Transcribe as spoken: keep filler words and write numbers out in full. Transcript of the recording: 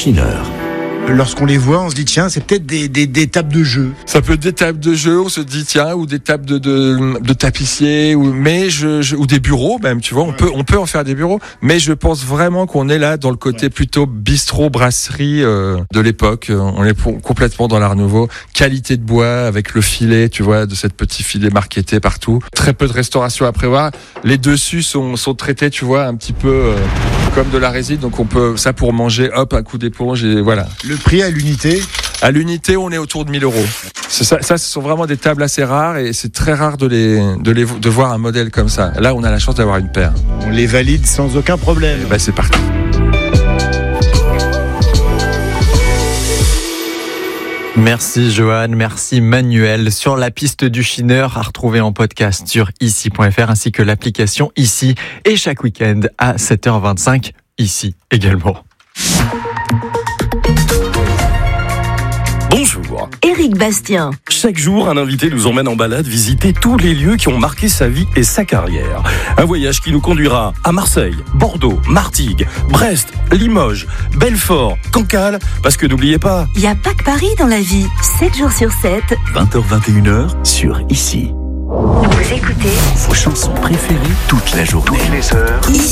Chineur. Lorsqu'on les voit, on se dit tiens, c'est peut-être des, des, des tables de jeu. Ça peut être des tables de jeu, on se dit tiens, ou des tables de, de, de tapissier, ou mais je, je ou des bureaux même, tu vois, on ouais. peut on peut en faire des bureaux, mais je pense vraiment qu'on est là dans le côté ouais. plutôt bistrot brasserie euh, de l'époque. On est pour, complètement dans l'art nouveau. Qualité de bois avec le filet, tu vois, de cette petit filet marketé partout. Très peu de restauration à prévoir. Les dessus sont sont traités, tu vois, un petit peu euh, comme de la résine, donc on peut ça pour manger, hop, un coup d'éponge et voilà. Le prix à l'unité ? À l'unité, on est autour de mille euros. C'est ça, ça, ce sont vraiment des tables assez rares et c'est très rare de les, de les, de voir un modèle comme ça. Là, on a la chance d'avoir une paire. On les valide sans aucun problème. Et ben, c'est parti. Merci Johan, merci Manuel. Sur la piste du Chineur, à retrouver en podcast sur ici point f r ainsi que l'application Ici et chaque week-end à sept heures vingt-cinq, ici également. Bonjour. Éric Bastien. Chaque jour, un invité nous emmène en balade visiter tous les lieux qui ont marqué sa vie et sa carrière. Un voyage qui nous conduira à Marseille, Bordeaux, Martigues, Brest, Limoges, Belfort, Cancale, parce que n'oubliez pas... Il n'y a pas que Paris dans la vie. sept jours sur sept. vingt heures vingt et une heures sur Ici. Vous écoutez vos chansons préférées toute la journée. Toutes les heures. Ici.